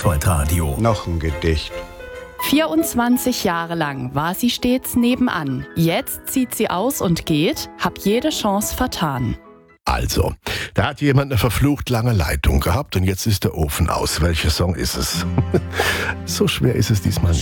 Stadtfeuerradio. Noch ein Gedicht. 24 Jahre lang war sie stets nebenan. Jetzt zieht sie aus und geht, hab jede Chance vertan. Also, da hat jemand eine verflucht lange Leitung gehabt und jetzt ist der Ofen aus. Welcher Song ist es? So schwer ist es diesmal nicht.